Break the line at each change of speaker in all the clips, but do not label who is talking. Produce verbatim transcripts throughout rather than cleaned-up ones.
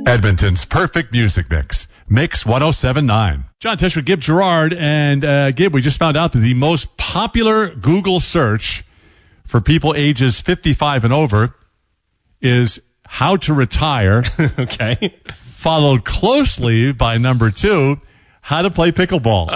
Edmonton's perfect music mix. Mix one oh seven point nine. John Tesh with Gib Gerard. And uh, Gib, we just found out that the most popular Google search for people ages fifty-five and over is how to retire.
Okay.
Followed closely by number two, how to play pickleball.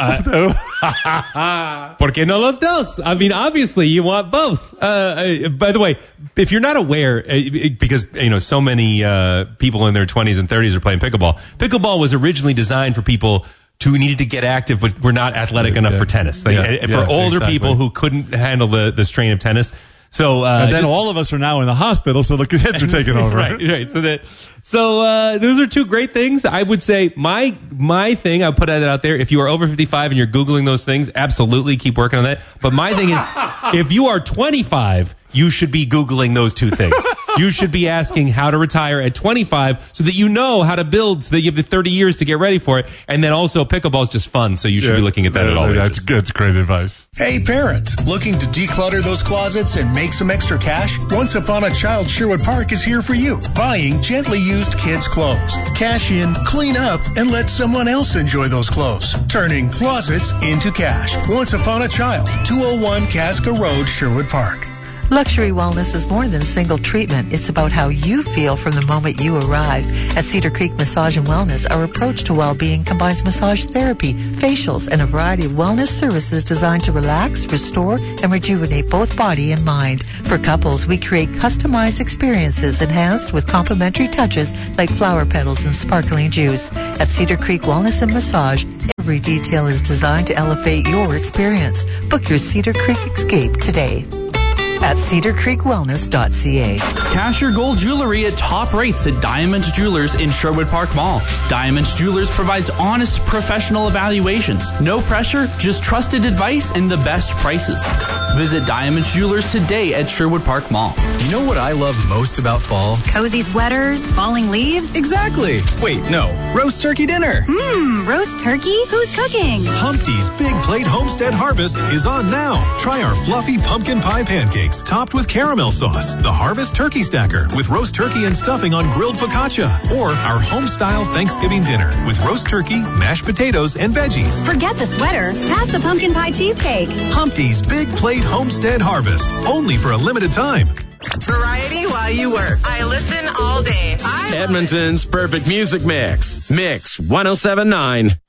Uh, ¿Por qué no los dos? I mean, obviously, you want both. Uh, uh, by the way, if you're not aware, uh, because, you know, so many uh, people in their twenties and thirties are playing pickleball, pickleball was originally designed for people who needed to get active but were not athletic enough
yeah.
for tennis. Like,
yeah.
For
yeah,
older
exactly.
people who couldn't handle the, the strain of tennis. So, uh,
and then
just,
all of us are now in the hospital, so the kids are taking over.
right, right. So that, so, uh, those are two great things. I would say my, my thing, I'll put it out there. If you are over fifty-five and you're Googling those things, absolutely keep working on that. But my thing is, if you are twenty-five, you should be Googling those two things. You should be asking how to retire at twenty-five so that you know how to build, so that you have the thirty years to get ready for it. And then also pickleball is just fun, so you should
yeah,
be looking at that
yeah,
at all
That's
ages.
good. That's great advice.
Hey parents, looking to declutter those closets and make some extra cash? Once Upon a Child Sherwood Park is here for you. Buying gently used kids' clothes. Cash in, clean up, and let someone else enjoy those clothes. Turning closets into cash. Once Upon a Child, two oh one Casca Road, Sherwood Park.
Luxury wellness is more than a single treatment. It's about how you feel from the moment you arrive. At Cedar Creek Massage and Wellness, our approach to well-being combines massage therapy, facials, and a variety of wellness services designed to relax, restore, and rejuvenate both body and mind. For couples, we create customized experiences enhanced with complimentary touches like flower petals and sparkling juice. At Cedar Creek Wellness and Massage, every detail is designed to elevate your experience. Book your Cedar Creek escape today at cedar creek wellness dot c a.
Cash your gold jewelry at top rates at Diamonds Jewelers in Sherwood Park Mall. Diamonds Jewelers provides honest, professional evaluations. No pressure, just trusted advice and the best prices. Visit Diamonds Jewelers today at Sherwood Park Mall.
You know what I love most about fall?
Cozy sweaters, falling leaves.
Exactly. Wait, no. Roast turkey dinner.
Mmm, roast turkey? Who's cooking?
Humpty's Big Plate Homestead Harvest is on now. Try our fluffy pumpkin pie pancakes topped with caramel sauce, the Harvest Turkey Stacker with roast turkey and stuffing on grilled focaccia, or our home-style Thanksgiving dinner with roast turkey, mashed potatoes, and veggies.
Forget the sweater. Pass the pumpkin pie cheesecake.
Humpty's Big Plate Homestead Harvest, only for a limited time.
Variety while you work. I listen all day. I
Edmonton's perfect music mix. Mix one oh seven point nine.